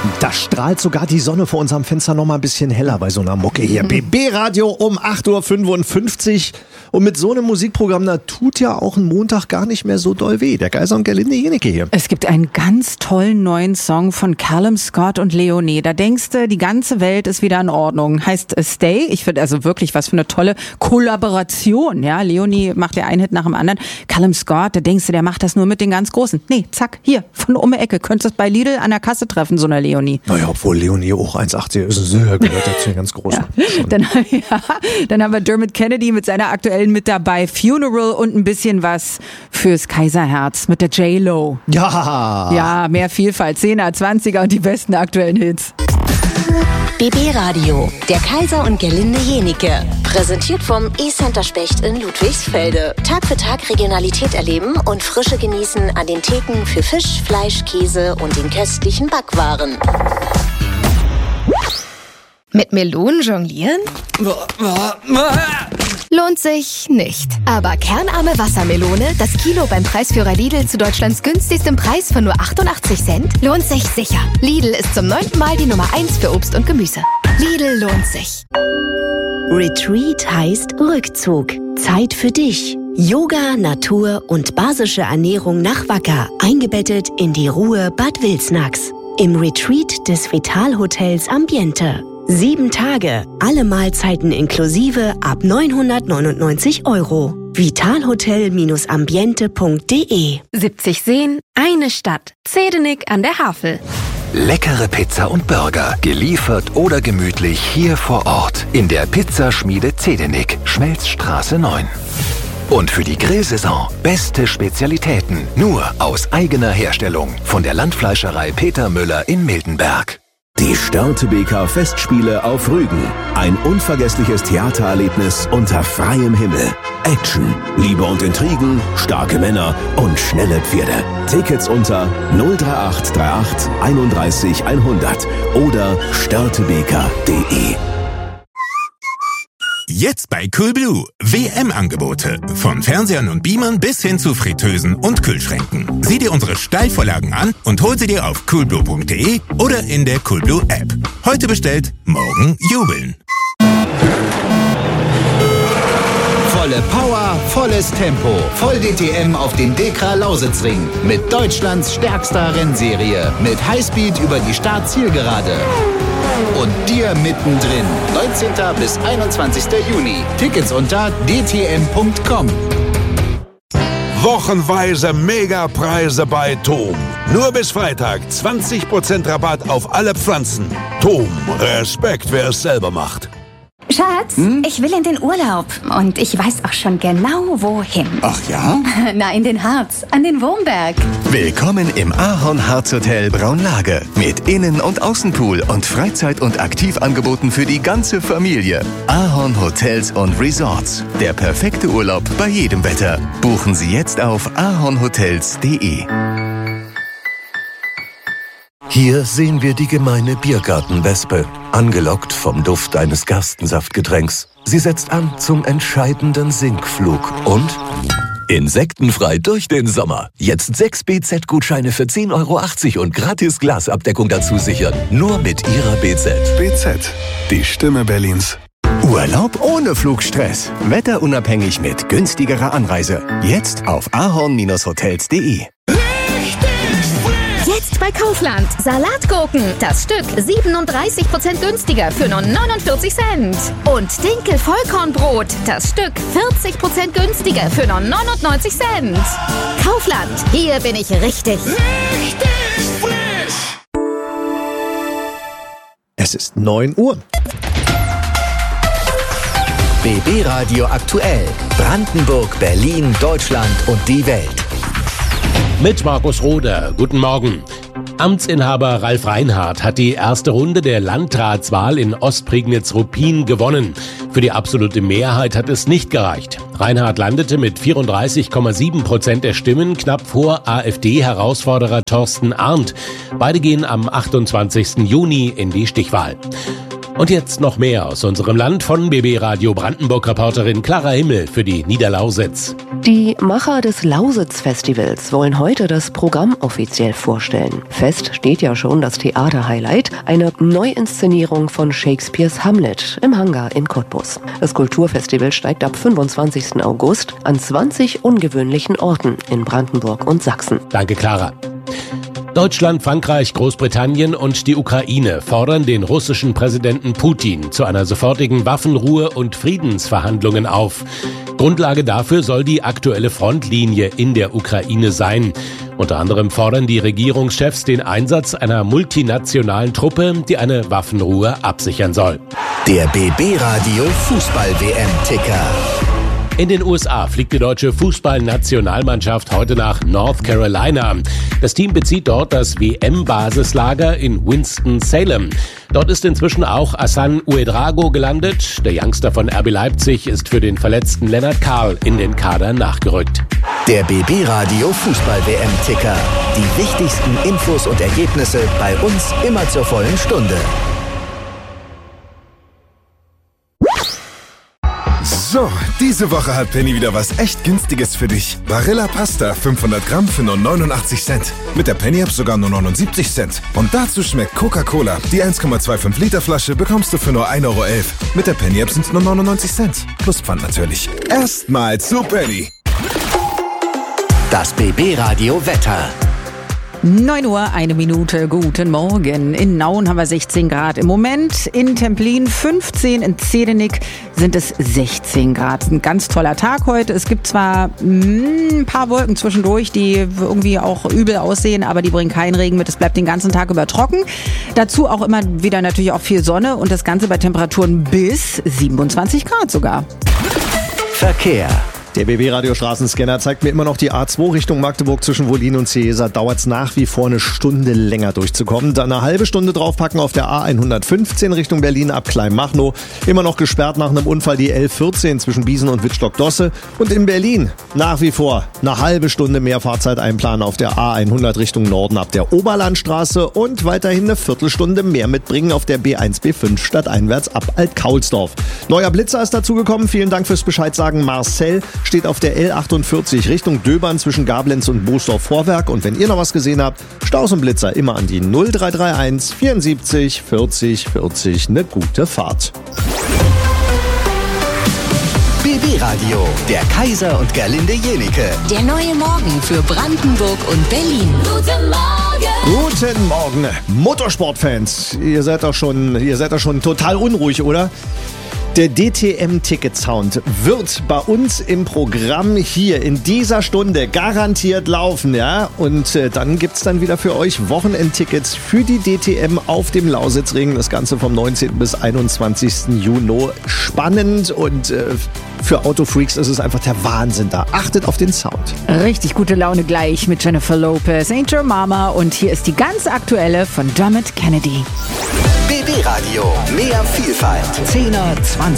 Da strahlt sogar die Sonne vor unserem Fenster noch mal ein bisschen heller bei so einer Mucke hier. BB-Radio um 8.55 Uhr. Und mit so einem Musikprogramm, da tut ja auch ein Montag gar nicht mehr so doll weh. Der Kaiser und Gerlinde Jenike hier. Es gibt einen ganz tollen neuen Song von Callum Scott und Leonie. Da denkst du, die ganze Welt ist wieder in Ordnung. Heißt Stay. Ich finde also wirklich, was für eine tolle Kollaboration. Ja, Leonie macht ja einen Hit nach dem anderen. Callum Scott, da denkst du, der macht das nur mit den ganz Großen. Nee, zack, hier, von um die Ecke. Könntest du bei Lidl an der Kasse treffen, so eine Leonie. Naja, obwohl Leonie auch 1,80 ist, gehört ja zu den ganz Großen. Ja. Dann haben wir Dermot Kennedy mit seiner aktuellen mit dabei, Funeral und ein bisschen was fürs Kaiserherz mit der J-Lo. Ja! Ja, mehr Vielfalt, 10er, 20er und die besten aktuellen Hits. BB Radio, der Kaiser und Gerlinde Jenike. Präsentiert vom E-Center Specht in Ludwigsfelde. Tag für Tag Regionalität erleben und Frische genießen an den Theken für Fisch, Fleisch, Käse und den köstlichen Backwaren. Mit Melonen jonglieren? Lohnt sich nicht. Aber kernarme Wassermelone, das Kilo beim Preisführer Lidl zu Deutschlands günstigstem Preis von nur 88 Cent, lohnt sich sicher. Lidl ist zum 9. Mal die Nummer 1 für Obst und Gemüse. Lidl lohnt sich. Retreat heißt Rückzug. Zeit für dich. Yoga, Natur und basische Ernährung nach Wacker. Eingebettet in die Ruhe Bad Wilsnax. Im Retreat des Vital-Hotels Ambiente. 7 Tage, alle Mahlzeiten inklusive ab 999 €. Vitalhotel-ambiente.de 70 Seen, eine Stadt. Zedenik an der Havel. Leckere Pizza und Burger, geliefert oder gemütlich hier vor Ort. In der Pizzaschmiede Zedenik, Schmelzstraße 9. Und für die Grillsaison beste Spezialitäten, nur aus eigener Herstellung. Von der Landfleischerei Peter Müller in Miltenberg. Die Störtebeker Festspiele auf Rügen. Ein unvergessliches Theatererlebnis unter freiem Himmel. Action, Liebe und Intrigen, starke Männer und schnelle Pferde. Tickets unter 03838 31 100 oder störtebeker.de. Jetzt bei Coolblue. WM-Angebote. Von Fernsehern und Beamern bis hin zu Fritteusen und Kühlschränken. Sieh dir unsere Steilvorlagen an und hol sie dir auf coolblue.de oder in der Coolblue App. Heute bestellt, morgen jubeln. Volle Power, volles Tempo. Voll DTM auf dem Dekra Lausitzring. Mit Deutschlands stärkster Rennserie. Mit Highspeed über die Start-Zielgerade. Und dir mittendrin. 19. bis 21. Juni. Tickets unter dtm.com. Wochenweise Megapreise bei TOM. Nur bis Freitag 20% Rabatt auf alle Pflanzen. TOM, Respekt, wer es selber macht. Schatz, ich will in den Urlaub und ich weiß auch schon genau, wohin. Ach ja? Na, in den Harz, an den Wurmberg. Willkommen im Ahorn Harz Hotel Braunlage. Mit Innen- und Außenpool und Freizeit- und Aktivangeboten für die ganze Familie. Ahorn Hotels und Resorts. Der perfekte Urlaub bei jedem Wetter. Buchen Sie jetzt auf ahornhotels.de. Hier sehen wir die gemeine Biergartenwespe, angelockt vom Duft eines Gerstensaftgetränks. Sie setzt an zum entscheidenden Sinkflug und insektenfrei durch den Sommer. Jetzt 6 BZ-Gutscheine für 10,80 € und gratis Glasabdeckung dazu sichern. Nur mit Ihrer BZ. BZ, die Stimme Berlins. Urlaub ohne Flugstress. Wetterunabhängig mit günstigerer Anreise. Jetzt auf ahorn-hotels.de. Jetzt bei Kaufland. Salatgurken. Das Stück 37% günstiger für nur 49 Cent. Und Dinkel-Vollkornbrot. Das Stück 40% günstiger für nur 99 Cent. Kaufland. Hier bin ich richtig. Richtig frisch. Es ist 9 Uhr. BB Radio aktuell. Brandenburg, Berlin, Deutschland und die Welt. Mit Markus Roder. Guten Morgen. Amtsinhaber Ralf Reinhardt hat die erste Runde der Landratswahl in Ostprignitz-Ruppin gewonnen. Für die absolute Mehrheit hat es nicht gereicht. Reinhardt landete mit 34,7% der Stimmen knapp vor AfD-Herausforderer Thorsten Arndt. Beide gehen am 28. Juni in die Stichwahl. Und jetzt noch mehr aus unserem Land von BB Radio Brandenburg-Reporterin Clara Himmel für die Niederlausitz. Die Macher des Lausitz-Festivals wollen heute das Programm offiziell vorstellen. Fest steht ja schon das Theater-Highlight, eine Neuinszenierung von Shakespeares Hamlet im Hangar in Cottbus. Das Kulturfestival steigt ab 25. August an 20 ungewöhnlichen Orten in Brandenburg und Sachsen. Danke, Clara. Deutschland, Frankreich, Großbritannien und die Ukraine fordern den russischen Präsidenten Putin zu einer sofortigen Waffenruhe und Friedensverhandlungen auf. Grundlage dafür soll die aktuelle Frontlinie in der Ukraine sein. Unter anderem fordern die Regierungschefs den Einsatz einer multinationalen Truppe, die eine Waffenruhe absichern soll. Der BB Radio Fußball-WM-Ticker. In den USA fliegt die deutsche Fußballnationalmannschaft heute nach North Carolina. Das Team bezieht dort das WM-Basislager in Winston-Salem. Dort ist inzwischen auch Hassan Ouedraogo gelandet. Der Youngster von RB Leipzig ist für den verletzten Lennart Karl in den Kader nachgerückt. Der BB Radio Fußball-WM-Ticker. Die wichtigsten Infos und Ergebnisse bei uns immer zur vollen Stunde. So, diese Woche hat Penny wieder was echt Günstiges für dich. Barilla Pasta 500 Gramm für nur 89 Cent. Mit der Penny-App sogar nur 79 Cent. Und dazu schmeckt Coca-Cola. Die 1,25 Liter Flasche bekommst du für nur 1,11 Euro. Mit der Penny-App sind es nur 99 Cent. Plus Pfand natürlich. Erstmal zu Penny. Das BB Radio Wetter. 9 Uhr, 1 Minute, guten Morgen. In Nauen haben wir 16 Grad im Moment, in Templin 15, in Zedenik sind es 16 Grad. Ein ganz toller Tag heute. Es gibt zwar ein paar Wolken zwischendurch, die irgendwie auch übel aussehen, aber die bringen keinen Regen mit. Es bleibt den ganzen Tag über trocken. Dazu auch immer wieder natürlich auch viel Sonne und das Ganze bei Temperaturen bis 27 Grad sogar. Verkehr. Der BB-Radio-Straßenscanner zeigt mir immer noch die A2 Richtung Magdeburg zwischen Wollin und Ciesa. Dauert es nach wie vor eine Stunde länger durchzukommen. Dann eine halbe Stunde draufpacken auf der A115 Richtung Berlin ab Kleinmachnow. Immer noch gesperrt nach einem Unfall die L14 zwischen Biesen und Wittstock-Dosse. Und in Berlin nach wie vor eine halbe Stunde mehr Fahrzeit einplanen auf der A100 Richtung Norden ab der Oberlandstraße und weiterhin eine Viertelstunde mehr mitbringen auf der B1, B5 stadteinwärts ab Alt-Kaulsdorf. Neuer Blitzer ist dazugekommen. Vielen Dank fürs Bescheidsagen. Marcel steht auf der L48 Richtung Döbern zwischen Gablenz und Boosdorf-Vorwerk. Und wenn ihr noch was gesehen habt, Staus und Blitzer immer an die 0331 74 40 40. Eine gute Fahrt. BB Radio, der Kaiser und Gerlinde Jenike. Der neue Morgen für Brandenburg und Berlin. Guten Morgen! Guten Morgen, Motorsportfans. Ihr seid doch schon total unruhig, oder? Der DTM-Ticket-Sound wird bei uns im Programm hier in dieser Stunde garantiert laufen, ja? Und dann gibt's dann wieder für euch Wochenendtickets für die DTM auf dem Lausitzring. Das Ganze vom 19. bis 21. Juni. Spannend und für Autofreaks ist es einfach der Wahnsinn da. Achtet auf den Sound. Richtig gute Laune gleich mit Jennifer Lopez, Ain't Your Mama und hier ist die ganz aktuelle von Dermot Kennedy. BB Radio, mehr Vielfalt. 10er, 20er.